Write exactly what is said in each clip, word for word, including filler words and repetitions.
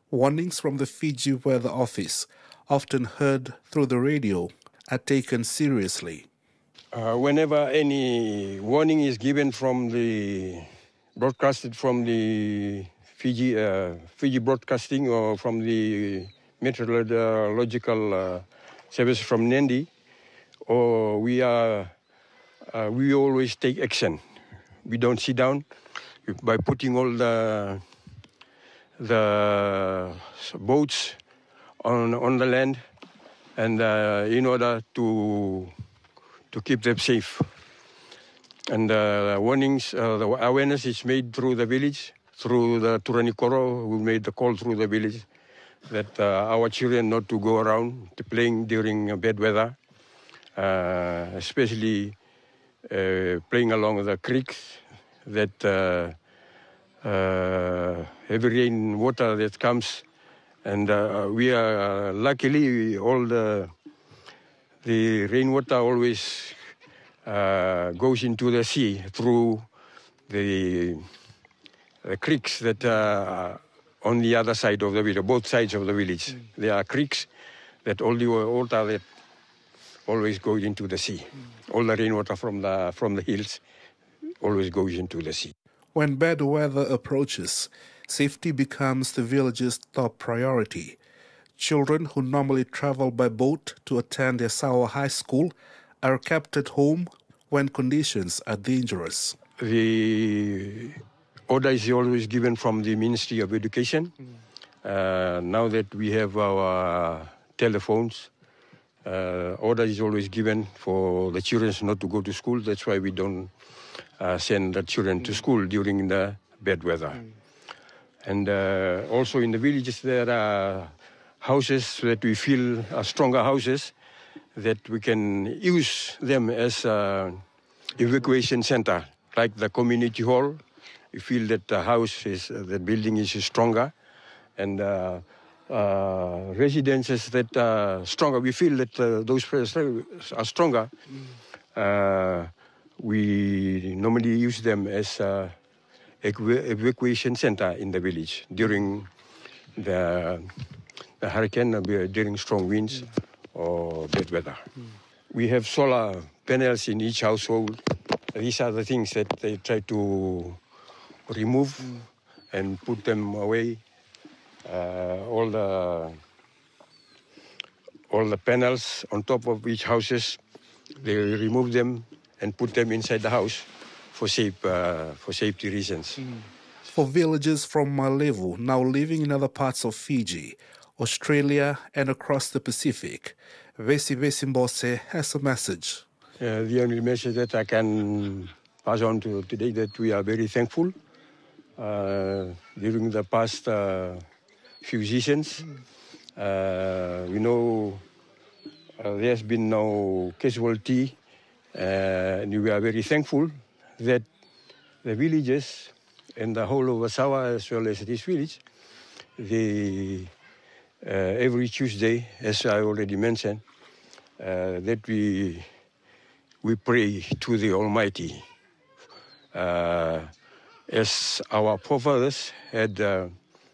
Warnings from the Fiji Weather Office, often heard through the radio, are taken seriously. Uh, whenever any warning is given from the broadcasted from the Fiji uh, Fiji Broadcasting or from the meteorological uh, service from Nandi, or we are uh, we always take action. We don't sit down by putting all the the boats on on the land, and uh, in order to to keep them safe. And uh, warnings, uh, the awareness is made through the village, through the Turanikoro, who made the call through the village that uh, our children not to go around to playing during uh, bad weather, uh, especially uh, playing along the creeks, that uh, uh, heavy rain water that comes. And uh, we are, uh, luckily, all the, the rainwater always uh, goes into the sea through the, the creeks that are on the other side of the village, both sides of the village. Mm. There are creeks that all the water that always goes into the sea. Mm. All the rainwater from the, from the hills always goes into the sea. When bad weather approaches, safety becomes the village's top priority. Children who normally travel by boat to attend their Sawa High School are kept at home when conditions are dangerous. The order is always given from the Ministry of Education. Mm. Uh, now that we have our telephones, uh, order is always given for the children not to go to school. That's why we don't uh, send the children mm. to school during the bad weather. Mm. And uh, also in the villages there are houses that we feel are stronger houses, that we can use them as an evacuation center, like the community hall. We feel that the house is, uh, the building is stronger, and uh, uh, residences that are stronger. We feel that uh, those are stronger. Uh, we normally use them as an evacuation center in the village during the, the hurricane, uh, during strong winds mm. or bad weather. Mm. We have solar panels in each household. These are the things that they try to remove mm. and put them away. Uh, all the all the panels on top of each houses, they remove them and put them inside the house for safe uh, for safety reasons. Mm. For villagers from Malevu now living in other parts of Fiji, Australia, and across the Pacific, Vesi Vesimbose has a message. Uh, the only message that I can pass on to today that we are very thankful. Uh, during the past uh, few seasons, mm. uh, we know uh, there's been no casualty, uh, and we are very thankful that the villages and the whole of Sawa, as well as this village, they, uh, every Tuesday, as I already mentioned, uh, that we we pray to the Almighty. Uh, as our forefathers had, uh,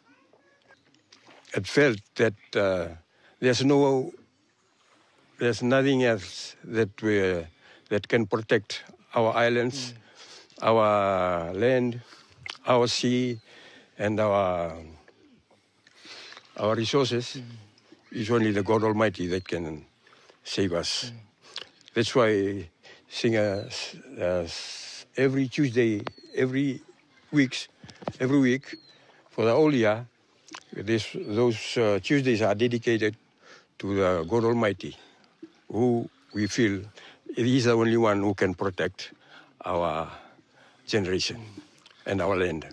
had felt that uh, there's no, there's nothing else that we, that can protect our islands, mm. our land, our sea, and our our resources. Mm. It's only the God Almighty that can save us. Mm. That's why sing uh, uh, every Tuesday, every weeks, every week for the whole year. This, those uh, Tuesdays are dedicated to the God Almighty, who we feel He's the only one who can protect our generation and our land.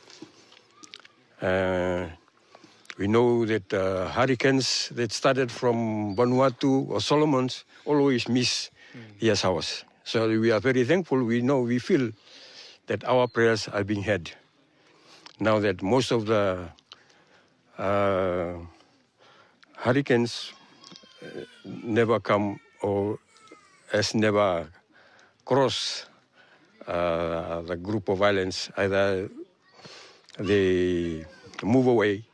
Uh, we know that uh, hurricanes that started from Vanuatu or Solomons always miss mm. Yes house. So we are very thankful. We know, we feel that our prayers are being heard. Now that most of the uh, hurricanes uh, never come or has never crossed uh, the group of islands, either they move away